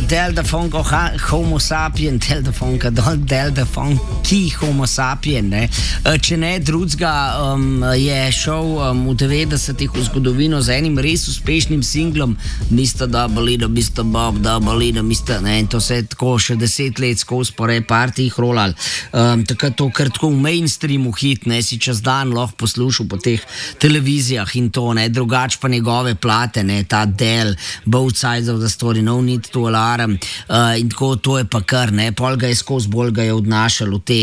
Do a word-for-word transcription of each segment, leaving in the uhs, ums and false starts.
del da funk homo sapien, del da funk, del da funky homo sapien, ne. Uh, če ne drugega, um, je šel um, v devetdesetih v zgodovino z enim res uspešnim singlom mister Double, mister Bob, Double, mister Ne, in to se je tako še deset let skozi po repartijih rolal. Um, tako to, kar tako v mainstreamu hit, ne, si čez dan lahko poslušal po teh televizijah in to, ne, drugač pa njegove plate, ne, ta del, Both Sides of the Story, No Need to Alarm, uh, in tako to je pa kar, ne, pol ga je skozi bolj ga je odnašal v te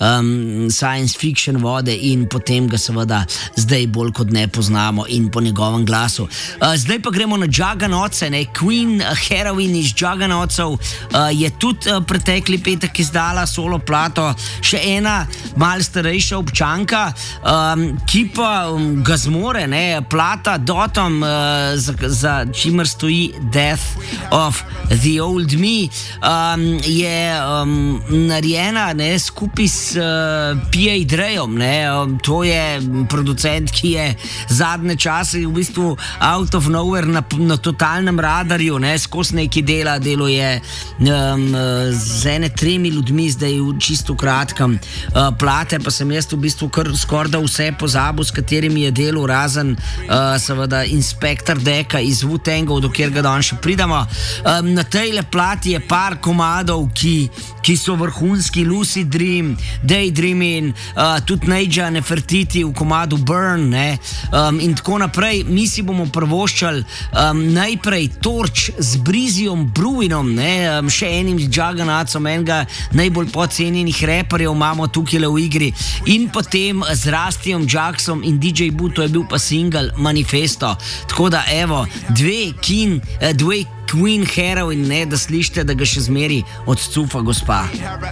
um, science fiction vode in potem ga seveda zdaj bolj kot ne poznamo in po njegovem glasu. Uh, zdaj pa gremo na Juggernauts, ne, Queen uh, Heroin iz Juggernautov uh, je tudi uh, pretekli petek izdala solo plato, še ena malo starejša občanka, um, ki pa um, ga zmore, ne, plata Dotom, uh, za, za čimer stoji Death of the Old Me, um, je um, narejena, ne, skupaj s uh, P A Drejem, ne, um, to je producent, ki je zadnje čase v bistvu out of nowhere na, na totalnem radarju, ne, skozi neki dela, delo je um, z ene tremi ljudmi, zdaj v čisto kratkem uh, plate, pa sem jaz v bistvu kar skorda vse pozabil, s katerimi je delo, razen uh, seveda Inspector Deka iz Wu-Tangov, do kjer ga danes še pridemo. Um, na tejle plati je par komadov, ki, ki so vrhunski, Lucid Dream, Daydreaming, uh, tudi Neja Nefertiti v komadu Burn, ne, um, in tako naprej. Mi si bomo prvoščali um, najprej Torch z Breezyjem Bruinom, ne, um, še enim Juggernautsom, enega najbolj podcenjenih reperjev imamo tukaj v igri, in potem z Rastijom Jacksom in D J Buto je bil pa single Manifesto. Tako da evo, dve kin, dve Queen Heroin, ne, da slišite, da ga še zmeri odcufa gospa.